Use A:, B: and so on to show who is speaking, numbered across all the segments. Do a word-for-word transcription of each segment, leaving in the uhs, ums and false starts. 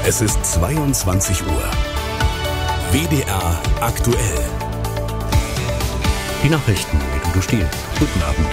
A: Es ist zweiundzwanzig Uhr. W D R aktuell.
B: Die Nachrichten mit Udo Stiel. Guten Abend.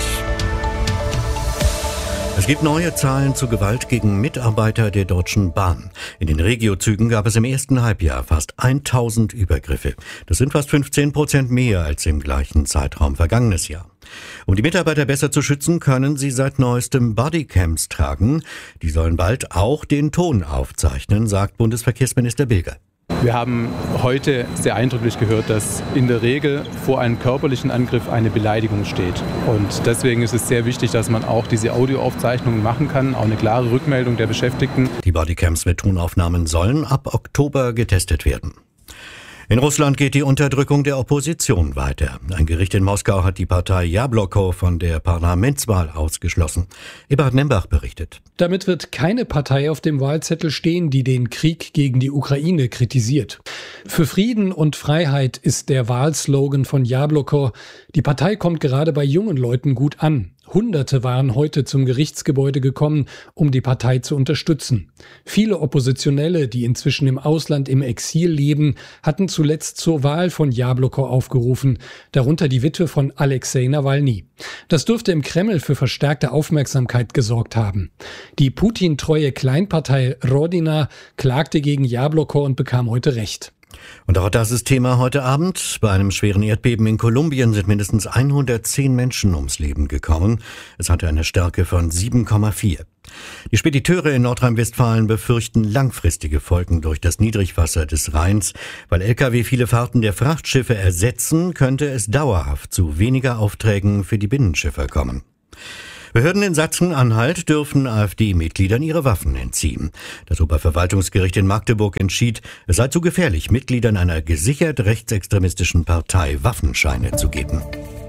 B: Es gibt neue Zahlen zu Gewalt gegen Mitarbeiter der Deutschen Bahn. In den Regiozügen gab es im ersten Halbjahr fast tausend Übergriffe. Das sind fast fünfzehn Prozent mehr als im gleichen Zeitraum vergangenes Jahr. Um die Mitarbeiter besser zu schützen, können sie seit neuestem Bodycams tragen. Die sollen bald auch den Ton aufzeichnen, sagt Bundesverkehrsminister Bilger.
C: Wir haben heute sehr eindrücklich gehört, dass in der Regel vor einem körperlichen Angriff eine Beleidigung steht. Und deswegen ist es sehr wichtig, dass man auch diese Audioaufzeichnungen machen kann, auch eine klare Rückmeldung der Beschäftigten.
B: Die Bodycams mit Tonaufnahmen sollen ab Oktober getestet werden. In Russland geht die Unterdrückung der Opposition weiter. Ein Gericht in Moskau hat die Partei Jabloko von der Parlamentswahl ausgeschlossen. Eberhard Nembach berichtet.
D: Damit wird keine Partei auf dem Wahlzettel stehen, die den Krieg gegen die Ukraine kritisiert. Für Frieden und Freiheit ist der Wahlslogan von Jabloko. Die Partei kommt gerade bei jungen Leuten gut an. Hunderte waren heute zum Gerichtsgebäude gekommen, um die Partei zu unterstützen. Viele Oppositionelle, die inzwischen im Ausland im Exil leben, hatten zuletzt zur Wahl von Jabloko aufgerufen, darunter die Witwe von Alexei Nawalny. Das dürfte im Kreml für verstärkte Aufmerksamkeit gesorgt haben. Die Putin-treue Kleinpartei Rodina klagte gegen Jabloko und bekam heute Recht.
B: Und auch das ist Thema heute Abend. Bei einem schweren Erdbeben in Kolumbien sind mindestens hundertzehn Menschen ums Leben gekommen. Es hatte eine Stärke von sieben Komma vier. Die Spediteure in Nordrhein-Westfalen befürchten langfristige Folgen durch das Niedrigwasser des Rheins. Weil L K W viele Fahrten der Frachtschiffe ersetzen, könnte es dauerhaft zu weniger Aufträgen für die Binnenschiffer kommen. Behörden in Sachsen-Anhalt dürfen AfD-Mitgliedern ihre Waffen entziehen. Das Oberverwaltungsgericht in Magdeburg entschied, es sei zu gefährlich, Mitgliedern einer gesichert rechtsextremistischen Partei Waffenscheine zu geben.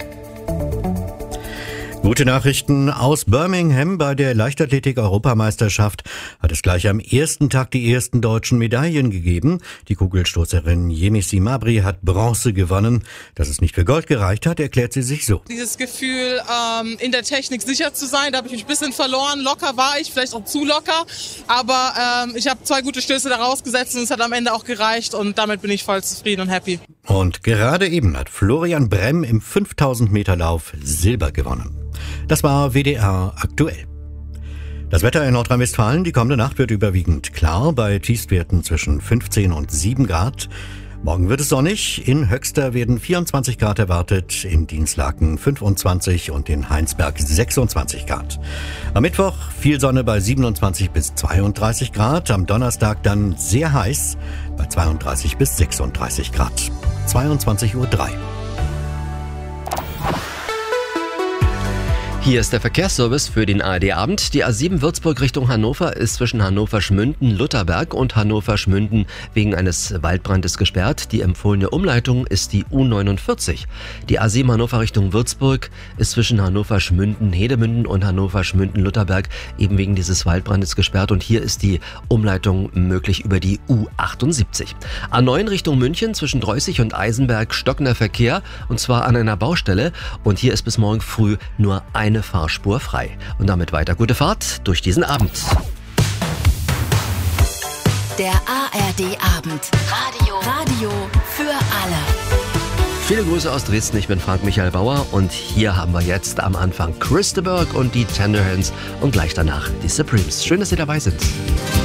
B: Gute Nachrichten aus Birmingham. Bei der Leichtathletik-Europameisterschaft hat es gleich am ersten Tag die ersten deutschen Medaillen gegeben. Die Kugelstoßerin Yemisi Mabry hat Bronze gewonnen. Dass es nicht für Gold gereicht hat, erklärt sie sich so.
E: Dieses Gefühl, ähm, in der Technik sicher zu sein, da habe ich mich ein bisschen verloren. Locker war ich, vielleicht auch zu locker. Aber ähm, ich habe zwei gute Stöße da rausgesetzt und es hat am Ende auch gereicht. Und damit bin ich voll zufrieden und happy.
B: Und gerade eben hat Florian Bremm im fünftausend Meter Lauf Silber gewonnen. Das war W D R aktuell. Das Wetter in Nordrhein-Westfalen, die kommende Nacht wird überwiegend klar, bei Tiefstwerten zwischen fünfzehn und sieben Grad. Morgen wird es sonnig, in Höxter werden vierundzwanzig Grad erwartet, in Dinslaken fünfundzwanzig und in Heinsberg sechsundzwanzig Grad. Am Mittwoch viel Sonne bei siebenundzwanzig bis zweiunddreißig Grad, am Donnerstag dann sehr heiß bei zweiunddreißig bis sechsunddreißig Grad. zweiundzwanzig Uhr drei.
F: Hier ist der Verkehrsservice für den A R D-Abend. Die A sieben Würzburg Richtung Hannover ist zwischen Hannover-Schmünden-Lutherberg und Hannover-Schmünden wegen eines Waldbrandes gesperrt. Die empfohlene Umleitung ist die U neunundvierzig. Die A sieben Hannover Richtung Würzburg ist zwischen Hannover-Schmünden-Hedemünden und Hannover-Schmünden-Lutherberg eben wegen dieses Waldbrandes gesperrt. Und hier ist die Umleitung möglich über die U achtundsiebzig. A neun Richtung München zwischen Dreußig und Eisenberg stockender Verkehr und zwar an einer Baustelle. Und hier ist bis morgen früh nur ein Eine Fahrspur frei. Und damit weiter gute Fahrt durch diesen Abend.
G: Der A R D-Abend. Radio. Radio für alle.
F: Viele Grüße aus Dresden, ich bin Frank-Michael Bauer und hier haben wir jetzt am Anfang Chris de Burgh und die Tenderhands und gleich danach die Supremes. Schön, dass Sie dabei sind.